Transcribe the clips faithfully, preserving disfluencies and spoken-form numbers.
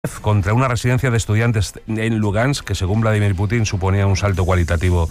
contra una residencia de estudiantes en Lugansk, que según Vladimir Putin suponía un salto cualitativo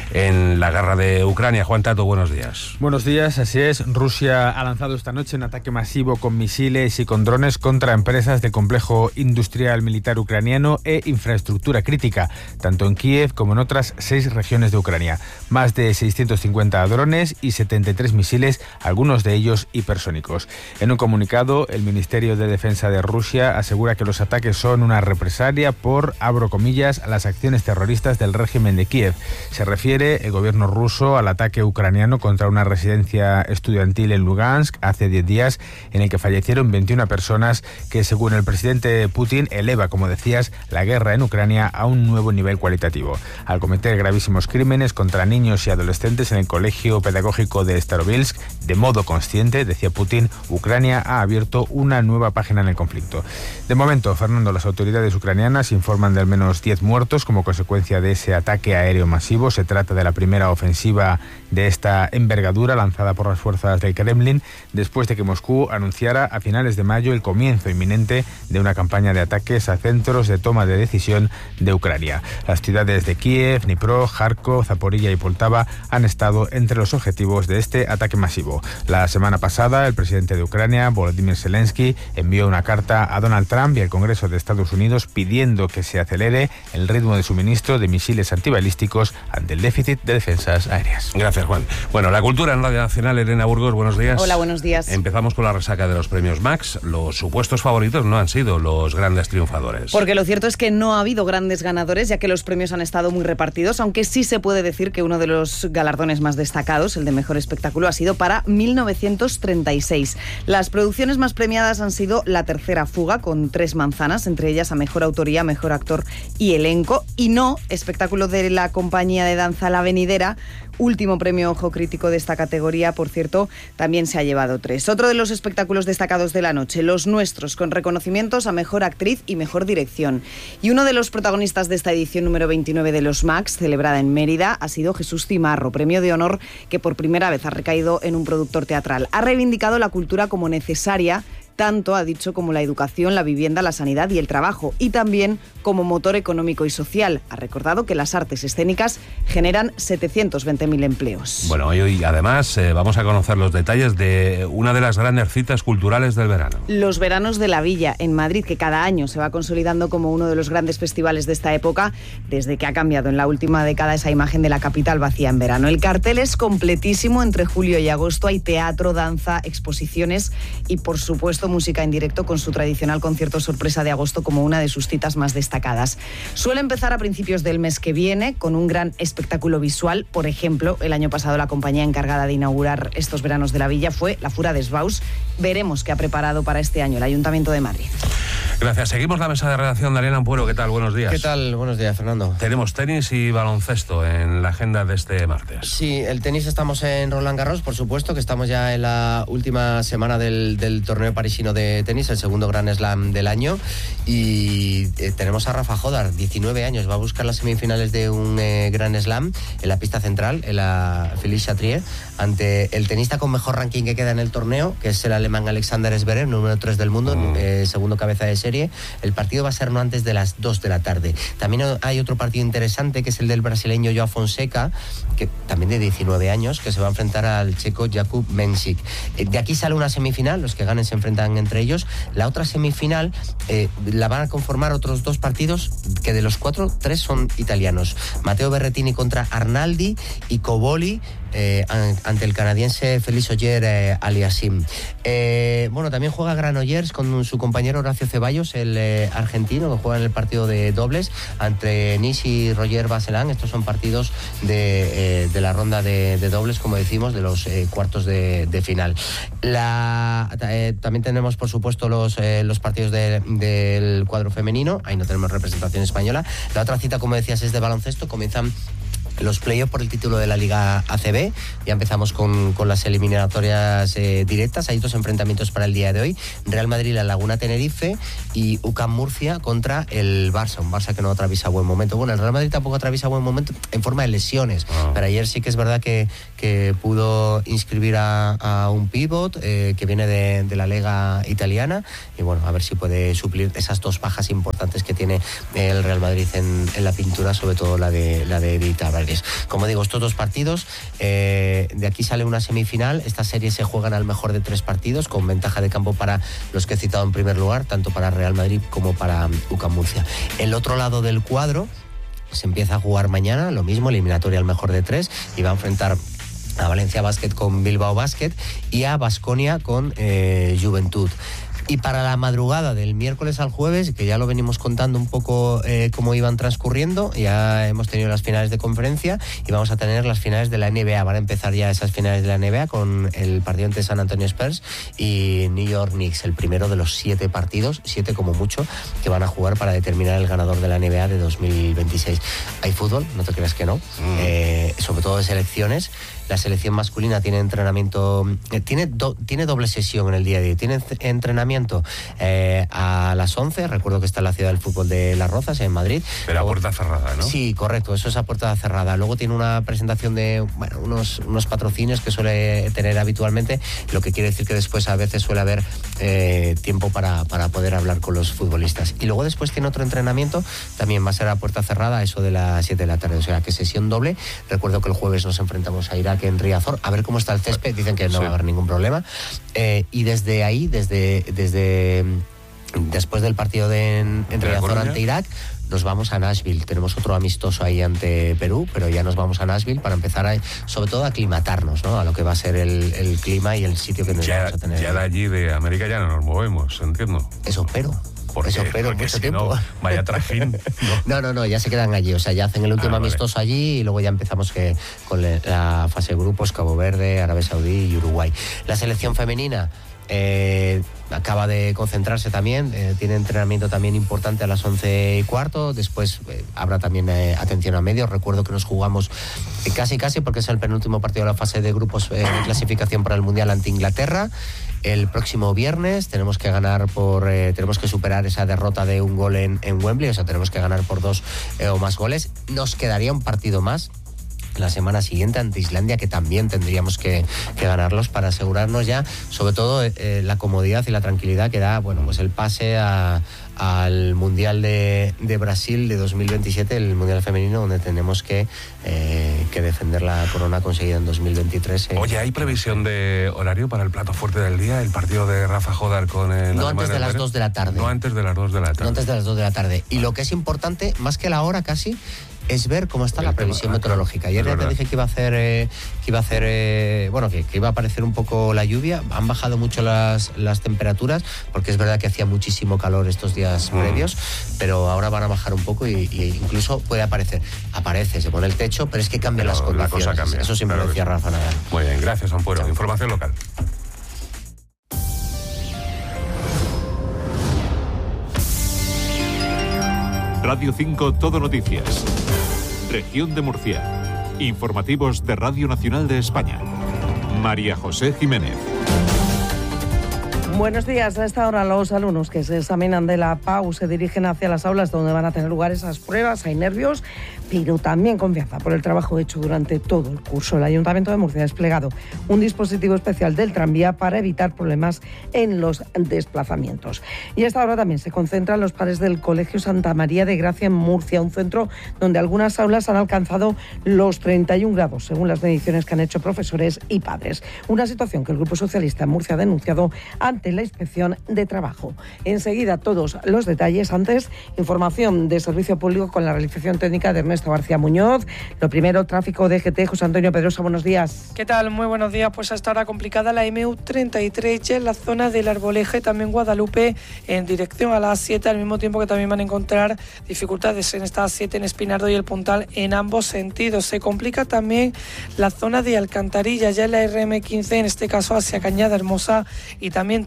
en la guerra de Ucrania. Juan Tato, buenos días. Buenos días, así es. Rusia ha lanzado esta noche un ataque masivo con misiles y con drones contra empresas del complejo industrial militar ucraniano e infraestructura crítica, tanto en Kiev como en otras seis regiones de Ucrania. Más de seiscientos cincuenta drones y setenta y tres misiles, algunos de ellos hipersónicos. En un comunicado, el Ministerio de Defensa de Rusia asegura que los ataques que son una represalia por, abro comillas, las acciones terroristas del régimen de Kiev. Se refiere el gobierno ruso al ataque ucraniano contra una residencia estudiantil en Lugansk hace diez días, en el que fallecieron veintiuna personas, que según el presidente Putin eleva, como decías, la guerra en Ucrania a un nuevo nivel cualitativo. Al cometer gravísimos crímenes contra niños y adolescentes en el colegio pedagógico de Starobilsk, de modo consciente, decía Putin, Ucrania ha abierto una nueva página en el conflicto. De momento, Fernando, las autoridades ucranianas informan de al menos diez muertos como consecuencia de ese ataque aéreo masivo. Se trata de la primera ofensiva de esta envergadura lanzada por las fuerzas del Kremlin después de que Moscú anunciara a finales de mayo el comienzo inminente de una campaña de ataques a centros de toma de decisión de Ucrania. Las ciudades de Kiev, Dnipro, Kharkov, Zaporilla y Poltava han estado entre los objetivos de este ataque masivo. La semana pasada, el presidente de Ucrania, Volodymyr Zelensky, envió una carta a Donald Trump y al Congreso de Estados Unidos pidiendo que se acelere el ritmo de suministro de misiles antibalísticos ante el déficit de defensas aéreas. Gracias, Juan. Bueno, la cultura en Radio Nacional. Elena Burgos, buenos días. Hola, buenos días. Empezamos con la resaca de los premios Max. Los supuestos favoritos no han sido los grandes triunfadores. Porque lo cierto es que no ha habido grandes ganadores, ya que los premios han estado muy repartidos, aunque sí se puede decir que uno de los galardones más destacados, el de mejor espectáculo, ha sido para mil novecientos treinta y seis. Las producciones más premiadas han sido La tercera fuga, con tres manzanas, entre ellas a mejor autoría, mejor actor y elenco, y No, espectáculo de la compañía de danza La Venidera, último premio Ojo Crítico de esta categoría, por cierto, también se ha llevado tres. Otro de los espectáculos destacados de la noche, Los Nuestros, con reconocimientos a mejor actriz y mejor dirección. Y uno de los protagonistas de esta edición número veintinueve de los Max, celebrada en Mérida, ha sido Jesús Cimarro, premio de honor que por primera vez ha recaído en un productor teatral. Ha reivindicado la cultura como necesaria, tanto, ha dicho, como la educación, la vivienda, la sanidad y el trabajo, y también como motor económico y social. Ha recordado que las artes escénicas generan setecientos veinte mil empleos. Bueno, hoy además eh, vamos a conocer los detalles de una de las grandes citas culturales del verano. Los Veranos de la Villa, en Madrid, que cada año se va consolidando como uno de los grandes festivales de esta época, desde que ha cambiado en la última década esa imagen de la capital vacía en verano. El cartel es completísimo. Entre julio y agosto hay teatro, danza, exposiciones y, por supuesto, música en directo, con su tradicional concierto sorpresa de agosto como una de sus citas más destacadas. Suele empezar a principios del mes que viene con un gran espectáculo visual. Por ejemplo, el año pasado la compañía encargada de inaugurar estos Veranos de la Villa fue La Fura de Sbaus. Veremos qué ha preparado para este año el Ayuntamiento de Madrid. Gracias. Seguimos la mesa de redacción de Ariana Ampuero. ¿Qué tal? Buenos días. ¿Qué tal? Buenos días, Fernando. Tenemos tenis y baloncesto en la agenda de este martes. Sí, el tenis estamos en Roland Garros, por supuesto, que estamos ya en la última semana del, del torneo parisino de tenis, el segundo Grand Slam del año, y eh, tenemos a Rafa Jodar, diecinueve años, va a buscar las semifinales de un eh, Grand Slam en la pista central, en la Félix Chatrier, ante el tenista con mejor ranking que queda en el torneo, que es el alemán Alexander Zverev, número tres del mundo, mm. eh, segundo cabeza de serie. El partido va a ser no antes de las dos de la tarde. También hay otro partido interesante, que es el del brasileño Joao Fonseca, que también de diecinueve años, que se va a enfrentar al checo Jakub Mensik. Eh, de aquí sale una semifinal, los que ganen se enfrentan entre ellos. La otra semifinal eh, la van a conformar otros dos partidos, que de los cuatro, tres son italianos. Matteo Berrettini contra Arnaldi y Cobolli Eh, ante el canadiense Félix Ogier eh, Aliassime. Eh, bueno, también juega Granollers con su compañero Horacio Ceballos, el eh, argentino, que juega en el partido de dobles ante Nice y Roger Vasselin. Estos son partidos de, eh, de la ronda de, de dobles, como decimos, de los eh, cuartos de, de final. La, eh, también tenemos, por supuesto, los, eh, los partidos de, del cuadro femenino. Ahí no tenemos representación española. La otra cita, como decías, es de baloncesto. Comienzan los playoffs por el título de la Liga A C B. Ya empezamos con, con las eliminatorias eh, directas. Hay dos enfrentamientos para el día de hoy. Real Madrid, La Laguna Tenerife y U C A M Murcia contra el Barça. Un Barça que no atraviesa buen momento. Bueno, el Real Madrid tampoco atraviesa buen momento en forma de lesiones. Oh. Pero ayer sí que es verdad que, que pudo inscribir a, a un pívot eh, que viene de, de la Liga italiana. Y bueno, a ver si puede suplir esas dos bajas importantes que tiene el Real Madrid en, en la pintura, sobre todo la de la de Edith Álvarez. Como digo, estos dos partidos, eh, de aquí sale una semifinal. Esta serie se juegan al mejor de tres partidos, con ventaja de campo para los que he citado en primer lugar, tanto para Real Madrid como para U C A M Murcia. El otro lado del cuadro se empieza a jugar mañana, lo mismo, eliminatoria al mejor de tres, y va a enfrentar a Valencia Basket con Bilbao Basket y a Baskonia con eh, Juventud. Y para la madrugada del miércoles al jueves, que ya lo venimos contando un poco eh, cómo iban transcurriendo, ya hemos tenido las finales de conferencia y vamos a tener las finales de la N B A. Van a empezar ya esas finales de la N B A con el partido entre San Antonio Spurs y New York Knicks, el primero de los siete partidos, siete como mucho, que van a jugar para determinar el ganador de la N B A de dos mil veintiséis. Hay fútbol, no te creas que no, mm. eh, sobre todo de selecciones. La selección masculina tiene entrenamiento, eh, tiene, do, tiene doble sesión en el día de hoy. Tiene entrenamiento eh, a las once, recuerdo que está en la ciudad del fútbol de Las Rozas, en Madrid. Pero a puerta cerrada, ¿no? Sí, correcto, eso es a puerta cerrada. Luego tiene una presentación de bueno, unos, unos patrocinios que suele tener habitualmente, lo que quiere decir que después a veces suele haber eh, tiempo para, para poder hablar con los futbolistas. Y luego después tiene otro entrenamiento, también va a ser a puerta cerrada, eso de las siete de la tarde. O sea, que sesión doble. Recuerdo que el jueves nos enfrentamos a Irak en Riazor, a ver cómo está el césped, dicen que no sí. va a haber ningún problema, eh, y desde ahí, desde, desde después del partido de en, en Riazor ante Irak, nos vamos a Nashville. Tenemos otro amistoso ahí ante Perú, pero ya nos vamos a Nashville para empezar a, sobre todo a aclimatarnos, ¿no? A lo que va a ser el, el clima y el sitio que nos ya, vamos a tener. Ya de allí de América ya no nos movemos, entiendo. Eso espero. Por eso espero mucho si tiempo. No, vaya trajín. No. no, no, no, ya se quedan allí. O sea, ya hacen el último ah, amistoso vale. allí y luego ya empezamos que con la fase de grupos, Cabo Verde, Arabia Saudí y Uruguay. La selección femenina eh, acaba de concentrarse también, eh, tiene entrenamiento también importante a las once y cuarto. Después eh, habrá también eh, atención a medios. Recuerdo que nos jugamos eh, casi casi porque es el penúltimo partido de la fase de grupos eh, de clasificación para el Mundial ante Inglaterra. El próximo viernes tenemos que ganar por eh, tenemos que superar esa derrota de un gol en, en Wembley, o sea, tenemos que ganar por dos eh, o más goles. Nos quedaría un partido más la semana siguiente ante Islandia, que también tendríamos que, que ganarlos para asegurarnos ya, sobre todo eh, la comodidad y la tranquilidad que da, bueno, pues el pase a, al Mundial de, de Brasil de dos mil veintisiete, el Mundial femenino, donde tenemos que, eh, que defender la corona conseguida en dos mil veintitrés. Eh. Oye, ¿hay previsión de horario para el plato fuerte del día, el partido de Rafa Jodar con el... No antes de las dos de la tarde. No antes de las dos de la tarde. No antes de las dos de la tarde. Y lo que es importante, más que la hora casi, es ver cómo está el la previsión tema, meteorológica. Ayer ya te dije que iba a hacer, eh, que iba a hacer, eh, bueno, que, que iba a aparecer un poco la lluvia. Han bajado mucho las, las temperaturas, porque es verdad que hacía muchísimo calor estos días mm. previos, pero ahora van a bajar un poco y, y incluso puede aparecer. Aparece, se pone el techo, pero es que cambian pero las condiciones. La cosa cambia. Eso siempre claro decía sí. Rafa Nadal. Muy bien, gracias, Ampuero. Información local. Radio cinco Todo Noticias. Región de Murcia. Informativos de Radio Nacional de España. María José Jiménez. Buenos días. A esta hora los alumnos que se examinan de la P A U se dirigen hacia las aulas donde van a tener lugar esas pruebas. Hay nervios, pero también confianza por el trabajo hecho durante todo el curso. El Ayuntamiento de Murcia ha desplegado un dispositivo especial del tranvía para evitar problemas en los desplazamientos. Y a esta hora también se concentran los padres del Colegio Santa María de Gracia en Murcia, un centro donde algunas aulas han alcanzado los treinta y un grados, según las mediciones que han hecho profesores y padres. Una situación que el Grupo Socialista en Murcia ha denunciado ante la Inspección de Trabajo. Enseguida todos los detalles. Antes, información de servicio público con la realización técnica de Ernesto García Muñoz. Lo primero, tráfico de G T. José Antonio Pedrosa, buenos días. ¿Qué tal? Muy buenos días. Pues hasta ahora complicada la M U treinta y tres ya en la zona del Arboleje, también Guadalupe en dirección a la A siete, al mismo tiempo que también van a encontrar dificultades en esta A siete en Espinardo y el Puntal en ambos sentidos. Se complica también la zona de Alcantarilla, ya en la R M quince, en este caso hacia Cañada Hermosa, y también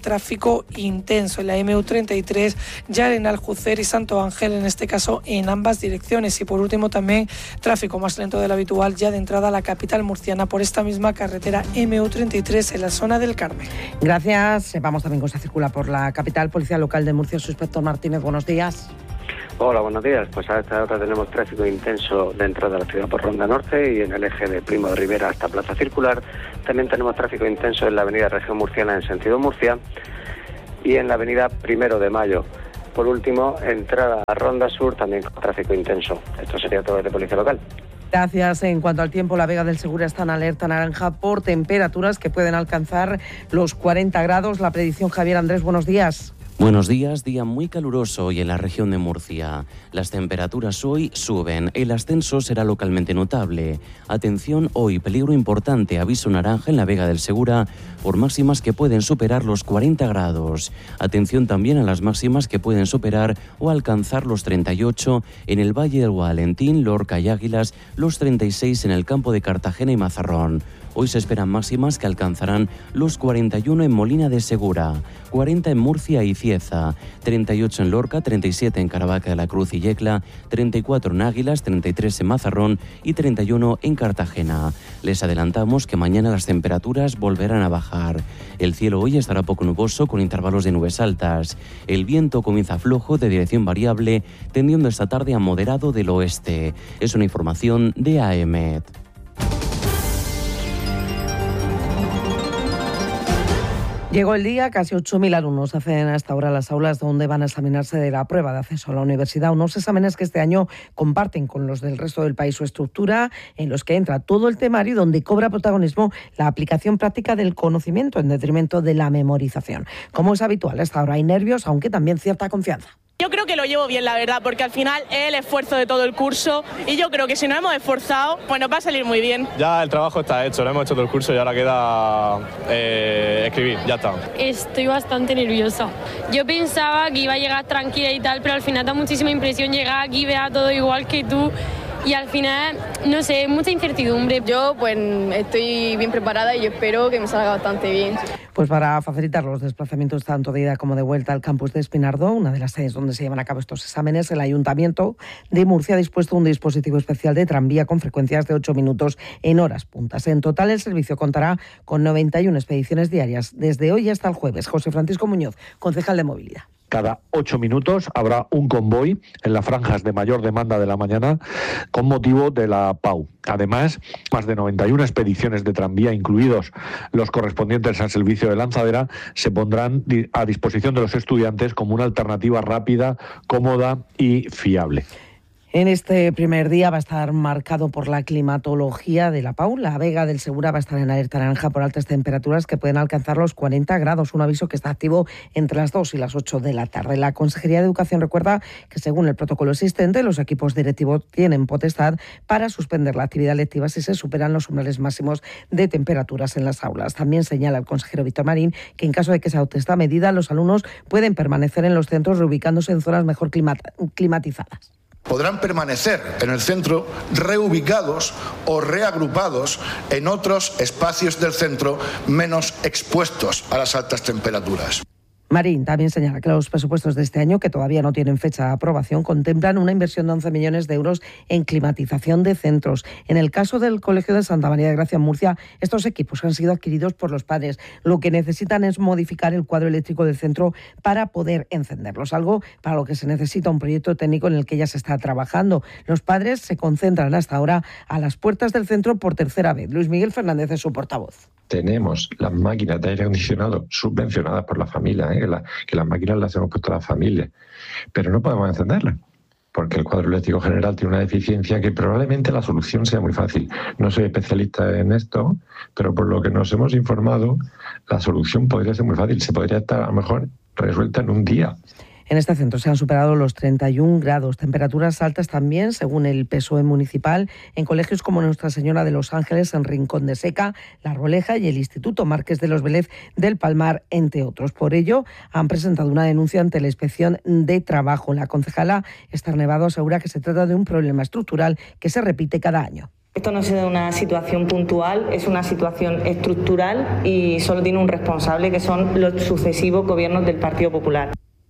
tráfico intenso en la eme u treinta y tres, ya en Aljucer y Santo Ángel, en este caso en ambas direcciones. Y por último también tráfico más lento del habitual ya de entrada a la capital murciana por esta misma carretera eme u treinta y tres en la zona del Carmen. Gracias. Vamos también con esta circula por la capital. Policía Local de Murcia, su inspector Martínez, buenos días. Hola, buenos días. Pues a esta hora tenemos tráfico intenso de entrada a la ciudad por Ronda Norte y en el eje de Primo de Rivera hasta Plaza Circular. También tenemos tráfico intenso en la avenida Región Murciana en sentido Murcia y en la avenida Primero de Mayo. Por último, entrada a Ronda Sur también con tráfico intenso. Esto sería todo de Policía Local. Gracias. En cuanto al tiempo, la Vega del Segura está en alerta naranja por temperaturas que pueden alcanzar los cuarenta grados. La predicción, Javier Andrés, buenos días. Buenos días, día muy caluroso hoy en la región de Murcia. Las temperaturas hoy suben, el ascenso será localmente notable. Atención, hoy peligro importante, aviso naranja en la Vega del Segura por máximas que pueden superar los cuarenta grados. Atención también a las máximas que pueden superar o alcanzar los treinta y ocho en el Valle del Valentín, Lorca y Águilas, los treinta y seis en el campo de Cartagena y Mazarrón. Hoy se esperan máximas que alcanzarán los cuarenta y uno en Molina de Segura, cuarenta en Murcia y Cieza, treinta y ocho en Lorca, treinta y siete en Caravaca de la Cruz y Yecla, treinta y cuatro en Águilas, treinta y tres en Mazarrón y treinta y uno en Cartagena. Les adelantamos que mañana las temperaturas volverán a bajar. El cielo hoy estará poco nuboso con intervalos de nubes altas. El viento comienza flojo de dirección variable, tendiendo esta tarde a moderado del oeste. Es una información de A E M E T. Llegó el día, casi ocho mil alumnos hacen hasta ahora las aulas donde van a examinarse de la prueba de acceso a la universidad. Unos exámenes que este año comparten con los del resto del país su estructura, en los que entra todo el temario y donde cobra protagonismo la aplicación práctica del conocimiento en detrimento de la memorización. Como es habitual, hasta ahora hay nervios, aunque también cierta confianza. Yo creo que lo llevo bien, la verdad, porque al final es el esfuerzo de todo el curso y yo creo que si nos hemos esforzado, pues nos va a salir muy bien. Ya el trabajo está hecho, lo hemos hecho todo el curso y ahora queda eh, escribir, ya está. Estoy bastante nerviosa. Yo pensaba que iba a llegar tranquila y tal, pero al final da muchísima impresión llegar aquí, ver a todo igual que tú. Y al final, no sé, mucha incertidumbre. Yo pues estoy bien preparada y yo espero que me salga bastante bien. Pues para facilitar los desplazamientos tanto de ida como de vuelta al campus de Espinardo, una de las sedes donde se llevan a cabo estos exámenes, el Ayuntamiento de Murcia ha dispuesto un dispositivo especial de tranvía con frecuencias de ocho minutos en horas puntas. En total, el servicio contará con noventa y una expediciones diarias desde hoy hasta el jueves. José Francisco Muñoz, concejal de Movilidad. Cada ocho minutos habrá un convoy en las franjas de mayor demanda de la mañana con motivo de la P A U. Además, más de noventa y una expediciones de tranvía, incluidos los correspondientes al servicio de lanzadera, se pondrán a disposición de los estudiantes como una alternativa rápida, cómoda y fiable. En este primer día va a estar marcado por la climatología de la P A U. La Vega del Segura va a estar en alerta naranja por altas temperaturas que pueden alcanzar los cuarenta grados, un aviso que está activo entre las dos y las ocho de la tarde. La Consejería de Educación recuerda que según el protocolo existente, los equipos directivos tienen potestad para suspender la actividad lectiva si se superan los umbrales máximos de temperaturas en las aulas. También señala el consejero Víctor Marín que en caso de que se adopte esta medida, los alumnos pueden permanecer en los centros reubicándose en zonas mejor climatizadas. Podrán permanecer en el centro reubicados o reagrupados en otros espacios del centro menos expuestos a las altas temperaturas. Marín también señala que los presupuestos de este año, que todavía no tienen fecha de aprobación, contemplan una inversión de once millones de euros en climatización de centros. En el caso del Colegio de Santa María de Gracia en Murcia, estos equipos han sido adquiridos por los padres. Lo que necesitan es modificar el cuadro eléctrico del centro para poder encenderlos, algo para lo que se necesita un proyecto técnico en el que ya se está trabajando. Los padres se concentran hasta ahora a las puertas del centro por tercera vez. Luis Miguel Fernández es su portavoz. Tenemos las máquinas de aire acondicionado subvencionadas por la familia, ¿eh? que, la, que las máquinas las hacemos con toda la familia, pero no podemos encenderlas porque el cuadro eléctrico general tiene una deficiencia que probablemente la solución sea muy fácil. No soy especialista en esto, pero por lo que nos hemos informado, la solución podría ser muy fácil, se podría estar a lo mejor resuelta en un día. En este centro se han superado los treinta y un grados, temperaturas altas también, según el P S O E municipal, en colegios como Nuestra Señora de los Ángeles, en Rincón de Seca, La Arboleja y el Instituto Marqués de los Vélez del Palmar, entre otros. Por ello, han presentado una denuncia ante la Inspección de Trabajo. La concejala Esther Nevado asegura que se trata de un problema estructural que se repite cada año. Esto no es una situación puntual, es una situación estructural y solo tiene un responsable, que son los sucesivos gobiernos del Partido Popular.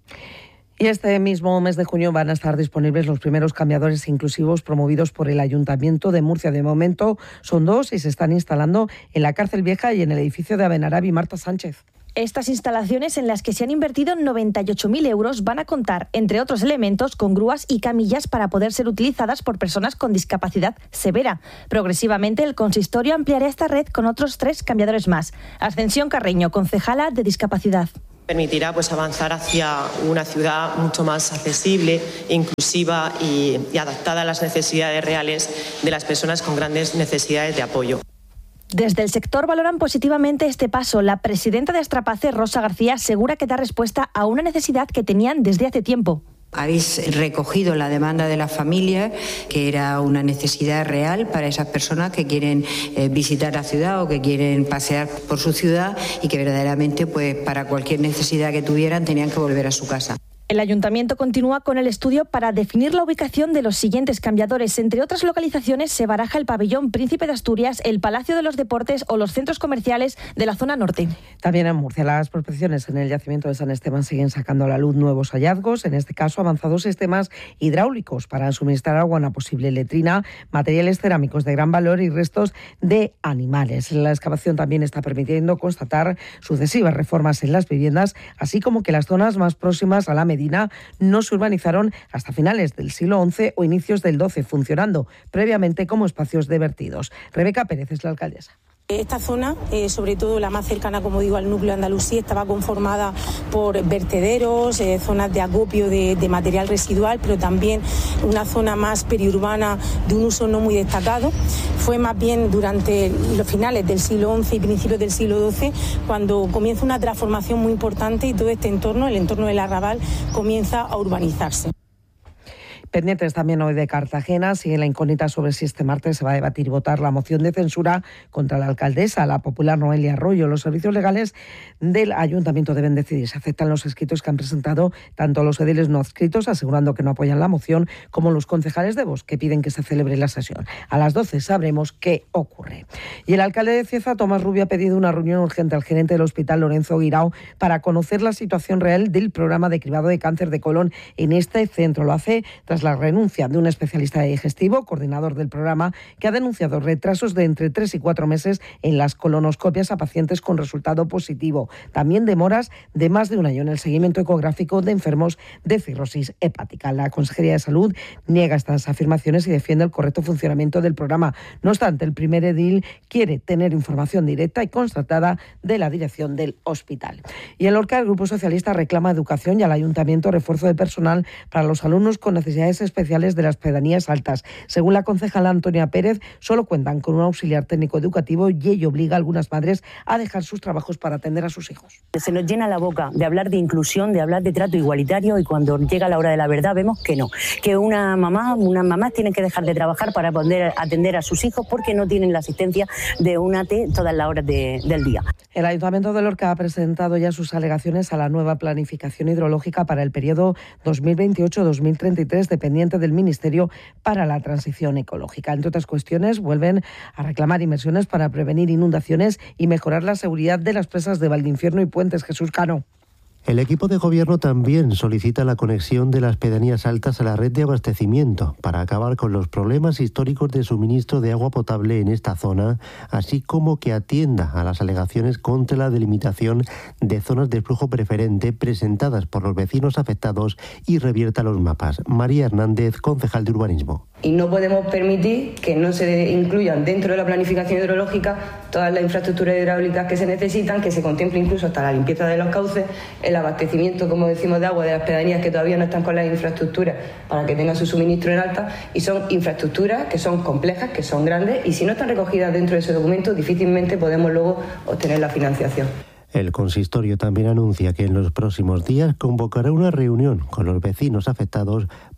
Y este mismo mes de junio van a estar disponibles los primeros cambiadores inclusivos promovidos por el Ayuntamiento de Murcia. De momento son dos y se están instalando en la Cárcel Vieja y en el edificio de Abenarabi. Marta Sánchez. Estas instalaciones, en las que se han invertido noventa y ocho mil euros, van a contar, entre otros elementos, con grúas y camillas para poder ser utilizadas por personas con discapacidad severa. Progresivamente, el consistorio ampliará esta red con otros tres cambiadores más. Ascensión Carreño, concejala de Discapacidad. Permitirá pues avanzar hacia una ciudad mucho más accesible, inclusiva y, y adaptada a las necesidades reales de las personas con grandes necesidades de apoyo. Desde el sector valoran positivamente este paso. La presidenta de Astrapace, Rosa García, asegura que da respuesta a una necesidad que tenían desde hace tiempo. Habéis recogido la demanda de las familias, que era una necesidad real para esas personas que quieren eh, visitar la ciudad o que quieren pasear por su ciudad y que verdaderamente, pues, para cualquier necesidad que tuvieran tenían que volver a su casa. El Ayuntamiento continúa con el estudio para definir la ubicación de los siguientes cambiadores. Entre otras localizaciones se baraja el Pabellón Príncipe de Asturias, el Palacio de los Deportes o los centros comerciales de la zona norte. También en Murcia, las prospecciones en el yacimiento de San Esteban siguen sacando a la luz nuevos hallazgos, en este caso avanzados sistemas hidráulicos para suministrar agua a una posible letrina, materiales cerámicos de gran valor y restos de animales. La excavación también está permitiendo constatar sucesivas reformas en las viviendas, así como que las zonas más próximas a la Medina no se urbanizaron hasta finales del siglo once o inicios del doce, funcionando previamente como espacios de vertidos. Rebeca Pérez es la alcaldesa. Esta zona, eh, sobre todo la más cercana, como digo, al núcleo de Andalusía, estaba conformada por vertederos, eh, zonas de acopio de, de material residual, pero también una zona más periurbana de un uso no muy destacado. Fue más bien durante los finales del siglo once y principios del siglo doce cuando comienza una transformación muy importante y todo este entorno, el entorno del arrabal, comienza a urbanizarse. Pendientes también hoy de Cartagena, sigue la incógnita sobre si este martes se va a debatir y votar la moción de censura contra la alcaldesa, la popular Noelia Arroyo. Los servicios legales del ayuntamiento deben decidir si aceptan los escritos que han presentado tanto los ediles no adscritos, asegurando que no apoyan la moción, como los concejales de Vox, que piden que se celebre la sesión. A las doce sabremos qué ocurre. Y el alcalde de Cieza, Tomás Rubio, ha pedido una reunión urgente al gerente del hospital, Lorenzo Guirao, para conocer la situación real del programa de cribado de cáncer de colon en este centro. Lo hace tras la renuncia de un especialista de digestivo, coordinador del programa, que ha denunciado retrasos de entre tres y cuatro meses en las colonoscopias a pacientes con resultado positivo. También demoras de más de un año en el seguimiento ecográfico de enfermos de cirrosis hepática. La Consejería de Salud niega estas afirmaciones y defiende el correcto funcionamiento del programa. No obstante, el primer edil quiere tener información directa y constatada de la dirección del hospital. Y en Lorca, el Grupo Socialista reclama educación y al Ayuntamiento refuerzo de personal para los alumnos con necesidades especiales de las pedanías altas. Según la concejala Antonia Pérez, solo cuentan con un auxiliar técnico educativo y ello obliga a algunas madres a dejar sus trabajos para atender a sus hijos. Se nos llena la boca de hablar de inclusión, de hablar de trato igualitario, y cuando llega la hora de la verdad vemos que no, que una mamá, unas mamás tienen que dejar de trabajar para poder atender a sus hijos porque no tienen la asistencia de un A T todas las horas de, del día. El Ayuntamiento de Lorca ha presentado ya sus alegaciones a la nueva planificación hidrológica para el periodo dos mil veintiocho dos mil treinta y tres, dependiente del Ministerio para la Transición Ecológica. Entre otras cuestiones, vuelven a reclamar inversiones para prevenir inundaciones y mejorar la seguridad de las presas de Valdinfierno y Puentes. Jesús Cano. El equipo de gobierno también solicita la conexión de las pedanías altas a la red de abastecimiento para acabar con los problemas históricos de suministro de agua potable en esta zona, así como que atienda a las alegaciones contra la delimitación de zonas de flujo preferente presentadas por los vecinos afectados y revierta los mapas. María Hernández, concejal de Urbanismo. Y no podemos permitir que no se incluyan dentro de la planificación hidrológica todas las infraestructuras hidráulicas que se necesitan, que se contemple incluso hasta la limpieza de los cauces, el abastecimiento, como decimos, de agua de las pedanías que todavía no están con las infraestructuras para que tengan su suministro en alta, y son infraestructuras que son complejas, que son grandes, y si no están recogidas dentro de ese documento difícilmente podemos luego obtener la financiación. El consistorio también anuncia que en los próximos días convocará una reunión con los vecinos afectados por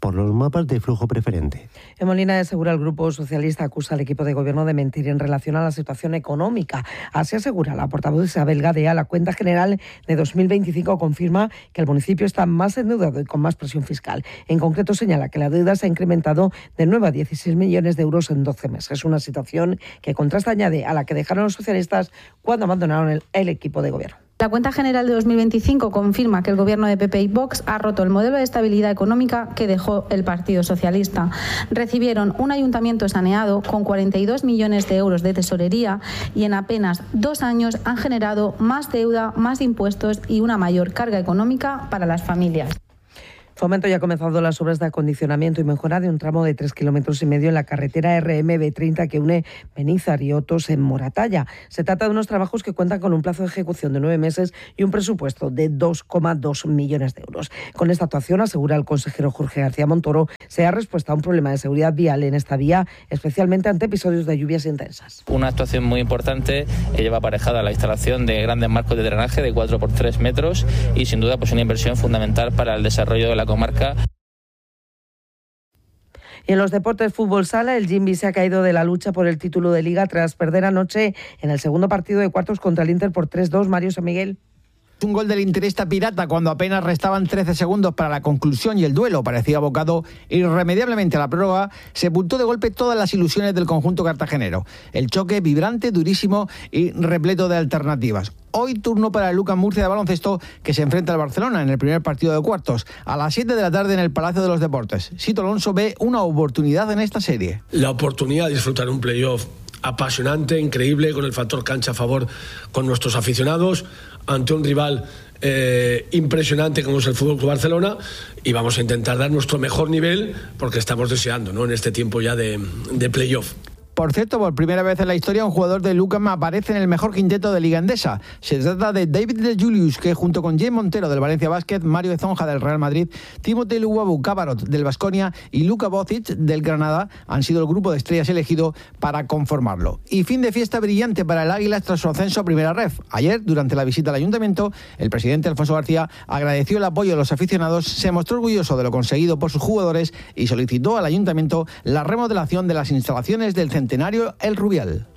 por los mapas de flujo preferente. En Molina de Segura, el Grupo Socialista acusa al equipo de gobierno de mentir en relación a la situación económica. Así asegura la portavoz Isabel Gadea. La cuenta general de dos mil veinticinco confirma que el municipio está más endeudado y con más presión fiscal. En concreto, señala que la deuda se ha incrementado de nueve a dieciséis millones de euros en doce meses. Es una situación que contrasta, añade, a la que dejaron los socialistas cuando abandonaron el, el equipo de gobierno. La cuenta general de dos mil veinticinco confirma que el gobierno de P P y Vox ha roto el modelo de estabilidad económica que dejó el Partido Socialista. Recibieron un ayuntamiento saneado con cuarenta y dos millones de euros de tesorería y en apenas dos años han generado más deuda, más impuestos y una mayor carga económica para las familias. Fomento ya ha comenzado las obras de acondicionamiento y mejora de un tramo de tres kilómetros y medio en la carretera R M B treinta que une Benizar y Otos en Moratalla. Se trata de unos trabajos que cuentan con un plazo de ejecución de nueve meses y un presupuesto de dos coma dos millones de euros. Con esta actuación, asegura el consejero Jorge García Montoro, se ha respuesto a un problema de seguridad vial en esta vía, especialmente ante episodios de lluvias intensas. Una actuación muy importante que lleva aparejada la instalación de grandes marcos de drenaje de cuatro por tres metros y sin duda pues una inversión fundamental para el desarrollo de la comarca. Y en los deportes fútbol sala, el Jimby se ha caído de la lucha por el título de Liga tras perder anoche en el segundo partido de cuartos contra el Inter por tres dos. Mario San Miguel. Un gol del interista pirata cuando apenas restaban trece segundos para la conclusión y el duelo parecía abocado irremediablemente a la prórroga, sepultó de golpe todas las ilusiones del conjunto cartagenero. El choque vibrante, durísimo y repleto de alternativas. Hoy turno para el Lucas Murcia de baloncesto, que se enfrenta al Barcelona en el primer partido de cuartos, a las siete de la tarde en el Palacio de los Deportes. Sito Alonso ve una oportunidad en esta serie. La oportunidad de disfrutar un playoff apasionante, increíble, con el factor cancha a favor con nuestros aficionados, ante un rival eh, impresionante como es el Fútbol Club Barcelona, y vamos a intentar dar nuestro mejor nivel porque estamos deseando, ¿no?, en este tiempo ya de, de playoff. Por cierto, por primera vez en la historia, un jugador de Lucam aparece en el mejor quinteto de Liga Endesa. Se trata de David de Julius, que junto con Jay Montero del Valencia Basket, Mario Ezonja del Real Madrid, Timothy Luwabu Cabarot del Baskonia y Luka Bocic del Granada han sido el grupo de estrellas elegido para conformarlo. Y fin de fiesta brillante para el Águilas tras su ascenso a Primera Ref. Ayer, durante la visita al Ayuntamiento, el presidente Alfonso García agradeció el apoyo de los aficionados, se mostró orgulloso de lo conseguido por sus jugadores y solicitó al Ayuntamiento la remodelación de las instalaciones del centro Centenario El Rubial.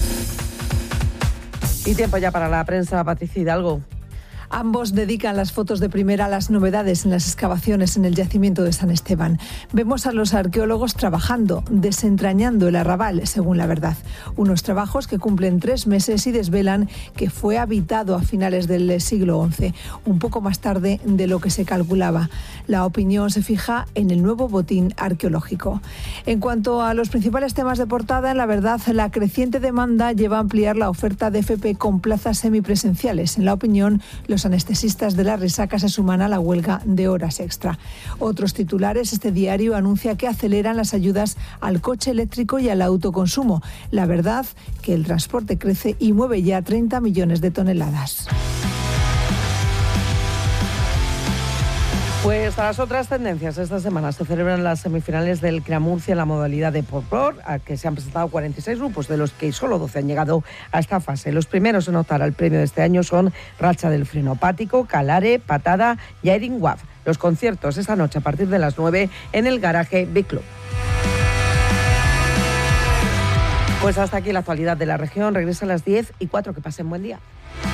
Y tiempo ya para la prensa. Patricia Hidalgo. Ambos dedican las fotos de primera a las novedades en las excavaciones en el yacimiento de San Esteban. Vemos a los arqueólogos trabajando, desentrañando el arrabal, según La Verdad. Unos trabajos que cumplen tres meses y desvelan que fue habitado a finales del siglo once, un poco más tarde de lo que se calculaba. La Opinión se fija en el nuevo botín arqueológico. En cuanto a los principales temas de portada, en La Verdad, la creciente demanda lleva a ampliar la oferta de F P con plazas semipresenciales. En La Opinión, los anestesistas de la resaca se suman a la huelga de horas extra. Otros titulares, este diario anuncia que aceleran las ayudas al coche eléctrico y al autoconsumo. La Verdad, que el transporte crece y mueve ya treinta millones de toneladas. Pues a las otras tendencias, esta semana se celebran las semifinales del CREA Murcia en la modalidad de por a que se han presentado cuarenta y seis grupos, de los que solo doce han llegado a esta fase. Los primeros en optar al premio de este año son Racha del Frenopático, Calare, Patada y Airing Waf. Los conciertos esta noche a partir de las nueve en el Garaje Big Club. Pues hasta aquí la actualidad de la región. Regresa a las diez y cuatro. Que pasen buen día.